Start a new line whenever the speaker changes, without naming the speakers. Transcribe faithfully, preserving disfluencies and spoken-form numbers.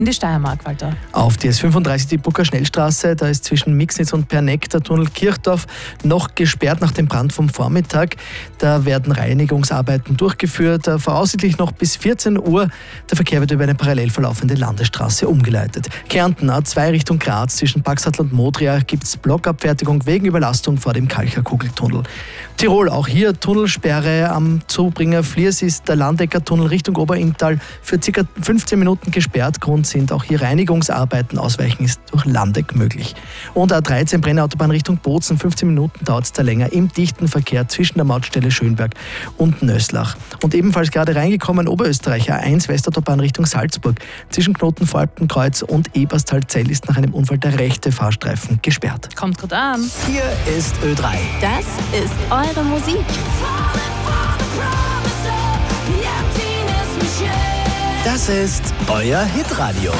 in die Steiermark, Walter.
Auf die S fünfunddreißig, die Brucker Schnellstraße, da ist zwischen Mixnitz und Perneck der Tunnel Kirchdorf noch gesperrt nach dem Brand vom Vormittag. Da werden Reinigungsarbeiten durchgeführt, voraussichtlich noch bis vierzehn Uhr. Der Verkehr wird über eine parallel verlaufende Landesstraße umgeleitet. Kärnten A zwei Richtung Graz, zwischen Paxatl und Modria gibt es Blockabfertigung wegen Überlastung vor dem Kalcher-Kugeltunnel. Tirol, auch hier Tunnelsperre am Zubringer Fliers ist der Landecker-Tunnel Richtung Oberinntal für ca. fünfzehn Minuten gesperrt. Grund sind auch hier Reinigungsarbeiten. Ausweichen ist durch Landeck möglich. Und A dreizehn Brennautobahn Richtung Bozen. fünfzehn Minuten dauert es da länger im dichten Verkehr zwischen der Mautstelle Schönberg und Nöslach. Und ebenfalls gerade reingekommen Oberösterreich A eins Westautobahn Richtung Salzburg. Zwischen Knoten Voralpenkreuz und Eberstal-Zell ist nach einem Unfall der rechte Fahrstreifen gesperrt.
Kommt gut an.
Hier ist Ö drei.
Das ist eure Musik.
Das ist euer Hitradio.